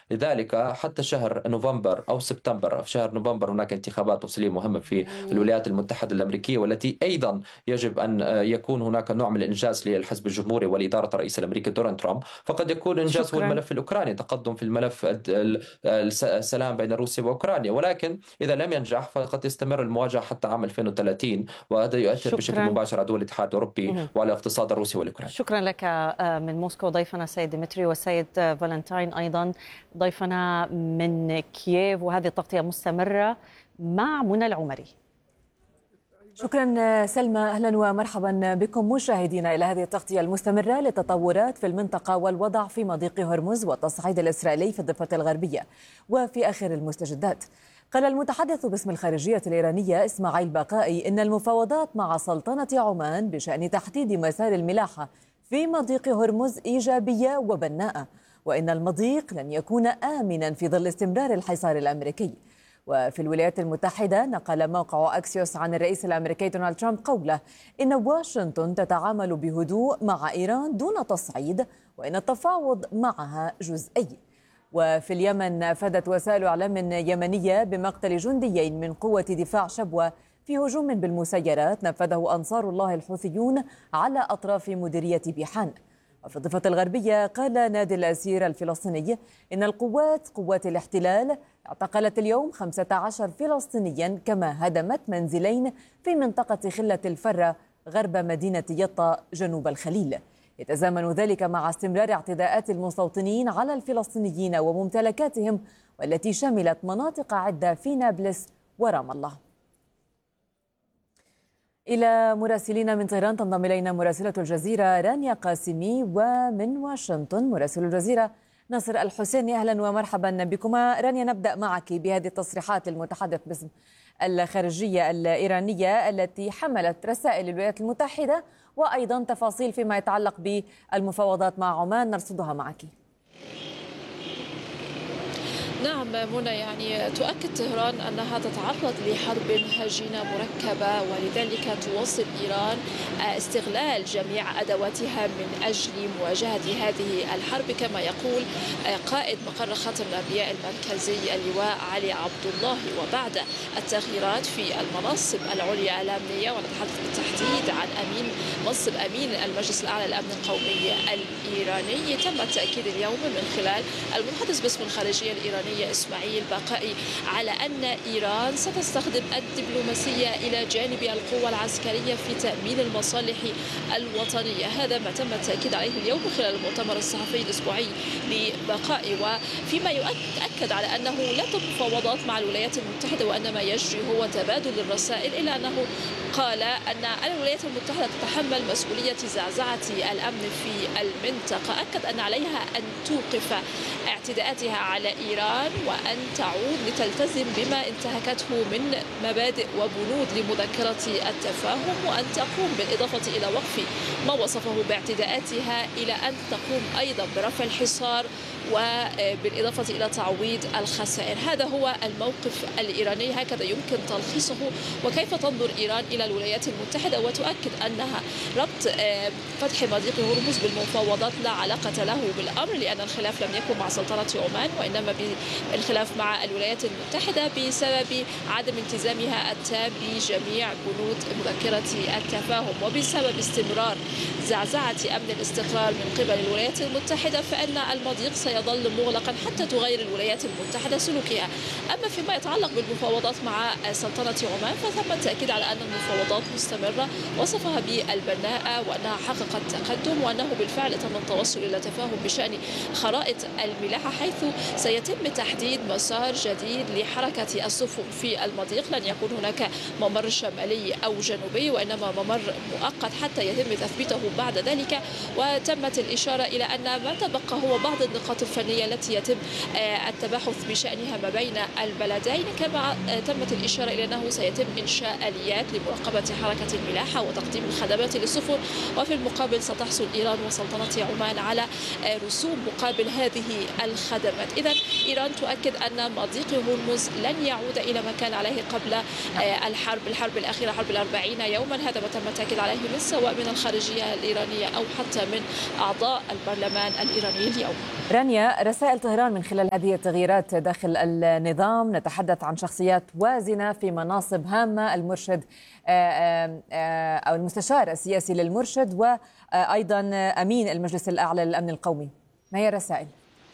لذلك حتى شهر نوفمبر أو سبتمبر، في شهر نوفمبر هناك انتخابات تفصيلية مهمة في الولايات المتحدة الأمريكية، والتي أيضا يجب أن يكون هناك نوع من الإنجاز للحزب الجمهوري ولإدارة الرئيس الأمريكي دونالد ترامب. فقد يكون إنجاز هو شكرا. الملف الأوكراني، تقدم في الملف السلام بين روسيا وأوكرانيا، ولكن إذا لم ينجح فقد يستمر المواجهة حتى عام 2030، وهذا يؤثر بشكل شكرا. مباشر على دول الاتحاد الأوروبي وعلى الاقتصاد الروسي والأوكراني. شكرا لك من موسكو ضيفنا السيد ديمتري، والسيد فالنتاين أيضا ضيفنا من كييف، وهذه التغطية مستمرة مع منى العمري. شكرا سلمى، أهلا ومرحبا بكم مشاهدينا إلى هذه التغطية المستمرة للتطورات في المنطقة والوضع في مضيق هرمز والتصعيد الإسرائيلي في الضفة الغربية. وفي آخر المستجدات، قال المتحدث باسم الخارجية الإيرانية إسماعيل بقائي إن المفاوضات مع سلطنة عمان بشأن تحديد مسار الملاحة في مضيق هرمز إيجابية وبناءة، وإن المضيق لن يكون آمنا في ظل استمرار الحصار الأمريكي. وفي الولايات المتحدة، نقل موقع أكسيوس عن الرئيس الأمريكي دونالد ترامب قوله إن واشنطن تتعامل بهدوء مع إيران دون تصعيد، وإن التفاوض معها جزئي. وفي اليمن، أفادت وسائل إعلام يمنية بمقتل جنديين من قوة دفاع شبوة في هجوم بالمسيرات نفذه أنصار الله الحوثيون على أطراف مديرية بيحان. وفي الضفة الغربية، قال نادي الأسير الفلسطيني إن قوات الاحتلال اعتقلت اليوم 15 فلسطينيا، كما هدمت منزلين في منطقة خلة الفرة غرب مدينة يطا جنوب الخليل. يتزامن ذلك مع استمرار اعتداءات المستوطنين على الفلسطينيين وممتلكاتهم، والتي شملت مناطق عدة في نابلس ورام الله. إلى مراسلين من طهران تنضم إلينا مراسلة الجزيرة رانيا قاسمي، ومن واشنطن مراسل الجزيرة ناصر الحسيني. أهلا ومرحبا بكما. رانيا، نبدأ معك بهذه التصريحات المتحدث باسم الخارجية الإيرانية التي حملت رسائل الولايات المتحدة وأيضا تفاصيل فيما يتعلق بالمفاوضات مع عمان، نرصدها معك. نعم منى، يعني تؤكد طهران أنها تتعرض لحرب هجينة مركبة، ولذلك تواصل إيران استغلال جميع أدواتها من أجل مواجهة هذه الحرب، كما يقول قائد مقر خاتم الأنبياء المركزي اللواء علي عبد الله. وبعد التغييرات في المناصب العليا الأمنية، ونتحدث بالتحديد عن منصب أمين المجلس الأعلى للأمن القومي الإيراني، تم التأكيد اليوم من خلال المتحدث باسم الخارجية الإيرانية إسماعيل بقائي على أن إيران ستستخدم الدبلوماسية إلى جانب القوة العسكرية في تأمين المصالح الوطنية. هذا ما تم التأكيد عليه اليوم خلال المؤتمر الصحفي الأسبوعي لبقائي، وفيما يؤكد على أنه لا مفاوضات مع الولايات المتحدة وأنما يجري هو تبادل الرسائل، إلا أنه قال أن الولايات المتحدة تتحمل مسؤولية زعزعة الأمن في المنطقة. أكد أن عليها أن توقف اعتداءاتها على إيران وأن تعود لتلتزم بما انتهكته من مبادئ وبنود لمذكرة التفاهم، وأن تقوم بالإضافة إلى وقف ما وصفه باعتداءاتها إلى أن تقوم أيضا برفع الحصار وبالإضافة إلى تعويض الخسائر. هذا هو الموقف الإيراني، هكذا يمكن تلخيصه. وكيف تنظر إيران إلى الولايات المتحدة، وتؤكد أنها ربط فتح مضيق هرمز بالمفاوضات لا علاقة له بالأمر، لأن الخلاف لم يكن مع سلطنة عمان وإنما بالخلاف مع الولايات المتحدة بسبب عدم التزامها التام بجميع بنود مذكرة التفاهم، وبسبب استمرار زعزعة أمن الاستقرار من قبل الولايات المتحدة، فإن المضيق سيظل مغلقا حتى تغير الولايات المتحدة سلوكها. أما فيما يتعلق بالمفاوضات مع سلطنة عمان، فتم التأكيد على أن المفاوضات مستمرة، وصفها بالبناءة وأنها حققت تقدم، وأنه بالفعل تم التوصل إلى تفاهم بشأن خرائط الملاحة، حيث سيتم تحديد مسار جديد لحركة السفن في المضيق. لن يكون هناك ممر شمالي أو جنوبي، وإنما ممر مؤقت حتى يتم تثبيته بعد ذلك. وتمت الإشارة إلى أن ما تبقى هو بعض النقاط الفنية التي يتم التباحث بشأنها ما بين البلدين، كما تمت الإشارة إلى أنه سيتم إنشاء آليات مراقبة حركة الملاحة وتقديم الخدمات للسفن، وفي المقابل ستحصل إيران وسلطنة عمان على رسوم مقابل هذه الخدمات. إذن إيران تؤكد أن مضيق هرمز لن يعود إلى ما كان عليه قبل الحرب الأخيرة، حرب 40 يوما. هذا ما تم التأكيد عليه سواء من الخارجية الإيرانية أو حتى من أعضاء البرلمان الإيراني اليوم. رانيا، رسائل طهران من خلال هذه التغييرات داخل النظام، نتحدث عن شخصيات وازنة في مناصب هامة، المرشد أو المستشار السياسي للمرشد، وأيضا أمين المجلس الأعلى للأمن القومي. ما هي الرسائل؟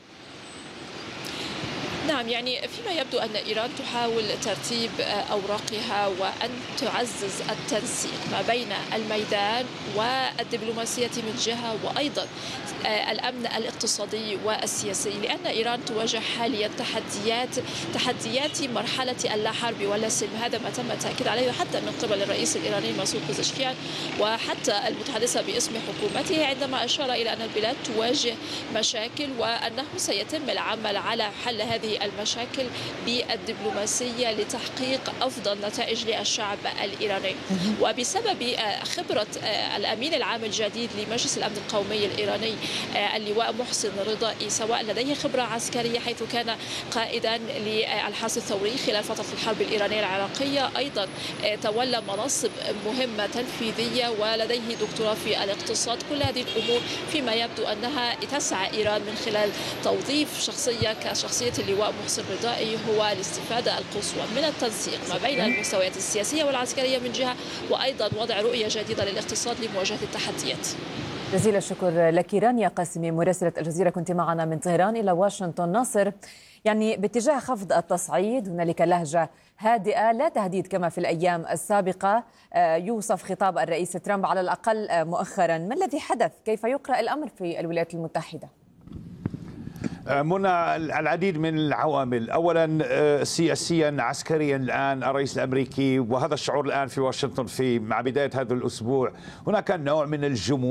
نعم، يعني فيما يبدو أن إيران تحاول ترتيب أوراقها وأن تعزز التنسيق ما بين الميدان والدبلوماسية من جهة، وأيضا الأمن الاقتصادي والسياسي، لأن إيران تواجه حاليا تحديات مرحلة اللا حرب ولا سلم. هذا ما تم التأكيد عليه حتى من قبل الرئيس الإيراني مسعود بزشكيان وحتى المتحدثة باسم حكومته، عندما أشار إلى أن البلاد تواجه مشاكل وأنه سيتم العمل على حل هذه المشاكل بالدبلوماسية لتحقيق أفضل نتائج للشعب الإيراني. وبسبب خبرة الأمين العام الجديد لمجلس الأمن القومي الإيراني اللواء محسن رضائي، سواء لديه خبرة عسكرية حيث كان قائدا للحرس الثوري خلال فترة الحرب الإيرانية العراقية، أيضا تولى مناصب مهمة تنفيذية ولديه دكتوراه في الاقتصاد. كل هذه الأمور فيما يبدو أنها تسعى إيران من خلال توظيف شخصية كشخصية اللواء محسن رضائي هو الاستفادة القصوى من التنسيق ما بين المستويات السياسية والعسكرية من جهة، وأيضا وضع رؤية جديدة للاقتصاد لمواجهة التحديات. جزيل الشكر لك رانيا قاسمي مراسلة الجزيرة، كنت معنا من طهران إلى واشنطن. ناصر، يعني باتجاه خفض التصعيد هنالك لهجة هادئة لا تهديد كما في الأيام السابقة، يوصف خطاب الرئيس ترامب على الأقل مؤخرا. ما الذي حدث؟ كيف يقرأ الأمر في الولايات المتحدة؟ منى، العديد من العوامل. أولا سياسيا عسكريا الآن الرئيس الأمريكي، وهذا الشعور الآن في واشنطن مع بداية هذا الأسبوع، هناك نوع من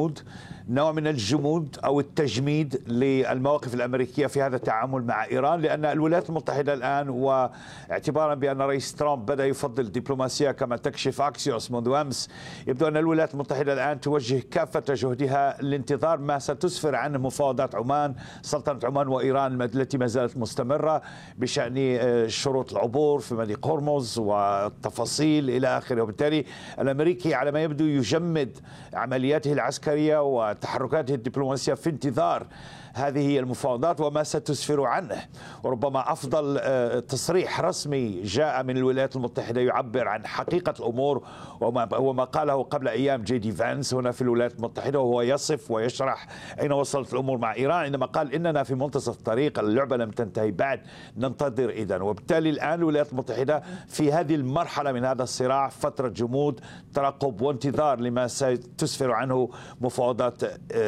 الجمود أو التجميد للمواقف الأمريكية في هذا التعامل مع إيران، لأن الولايات المتحدة الآن، واعتبارا بأن رئيس ترامب بدأ يفضل الدبلوماسية كما تكشف أكسيوس منذ أمس، يبدو أن الولايات المتحدة الآن توجه كافة جهدها لانتظار ما ستسفر عنه مفاوضات عمان، سلطنة عمان وإيران التي ما زالت مستمرة بشأن شروط العبور في مضيق هرمز والتفاصيل إلى آخره. وبالتالي الأمريكي على ما يبدو يجمد عملياته العسكرية وتحركاته الدبلوماسية في انتظار هذه المفاوضات وما ستسفر عنه. وربما أفضل تصريح رسمي جاء من الولايات المتحدة يعبر عن حقيقة الأمور وما قاله قبل أيام جي دي فانس هنا في الولايات المتحدة، وهو يصف ويشرح أين وصلت الأمور مع إيران، عندما قال إننا في منتصف الطريق، اللعبة لم تنتهي بعد، ننتظر إذن. وبالتالي الآن الولايات المتحدة في هذه المرحلة من هذا الصراع، فترة جمود، ترقب وانتظار لما ستسفر عنه مفاوضات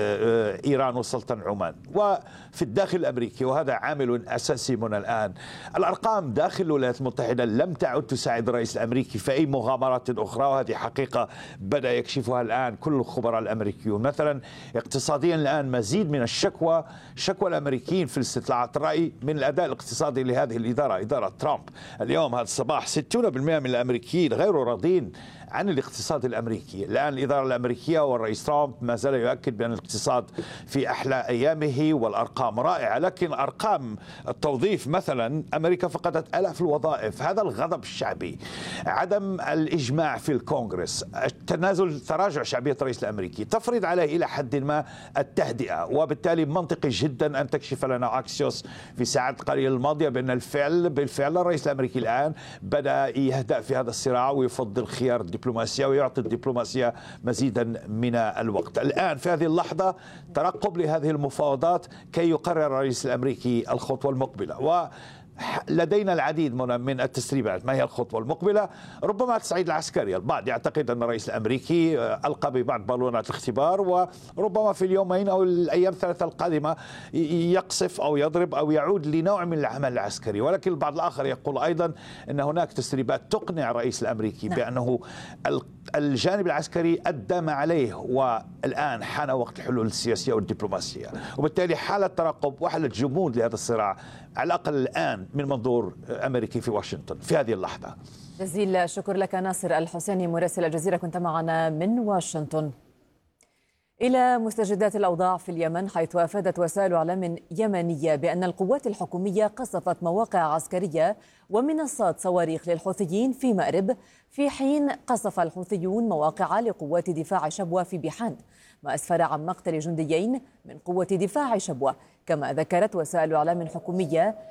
إيران وسلطنة عمان. وفي الداخل الأمريكي، وهذا عامل أساسي من الآن، الأرقام داخل الولايات المتحدة لم تعد تساعد الرئيس الأمريكي في أي مغامرات أخرى، وهذه حقيقة بدأ يكشفها الآن كل الخبراء الأمريكيون. مثلا اقتصاديا الآن مزيد من شكوى الأمريكيين في استطلاعات الرأي من الأداء الاقتصادي لهذه الإدارة، إدارة ترامب. اليوم هذا الصباح 60% من الأمريكيين غير راضين عن الاقتصاد الأمريكي. الآن الإدارة الأمريكية والرئيس ترامب ما زال يؤكد بأن الاقتصاد في أحلى أيامه والأرقام رائعة، لكن أرقام التوظيف مثلا أمريكا فقدت آلاف الوظائف. هذا الغضب الشعبي، عدم الإجماع في الكونغرس، تراجع شعبية الرئيس الأمريكي تفرض عليه إلى حد ما التهدئة. وبالتالي منطقي جدا أن تكشف لنا أكسيوس في ساعات قليلة الماضية بأن بالفعل الرئيس الأمريكي الآن بدأ يهدأ في هذا الصراع ويفضل خيار الدبلوماسية ويعطي الدبلوماسية مزيدا من الوقت. الآن في هذه اللحظة ترقب لهذه المفاوضات كي يقرر الرئيس الأمريكي الخطوة المقبلة، لدينا العديد من التسريبات. ما هي الخطوة المقبلة؟ ربما التصعيد العسكري. البعض يعتقد أن الرئيس الأمريكي ألقى ببعض بالونات الاختبار، وربما في اليومين أو الأيام الثلاثة القادمة يقصف أو يضرب أو يعود لنوع من العمل العسكري. ولكن البعض الآخر يقول أيضا أن هناك تسريبات تقنع الرئيس الأمريكي بأنه الجانب العسكري أدى ما عليه، والآن حان وقت الحلول السياسية والدبلوماسية. وبالتالي حالة ترقب وحالة جمود لهذا الصراع على الأقل الآن من منظور أمريكي في واشنطن في هذه اللحظة. جزيل الشكر لك ناصر الحسيني مراسل الجزيرة، كنت معنا من واشنطن. إلى مستجدات الأوضاع في اليمن، حيث أفادت وسائل إعلام يمنية بأن القوات الحكومية قصفت مواقع عسكرية ومنصات صواريخ للحوثيين في مأرب، في حين قصف الحوثيون مواقع لقوات دفاع شبوة في بيحان، ما أسفر عن مقتل جنديين من قوة دفاع شبوة. كما ذكرت وسائل إعلام حكومية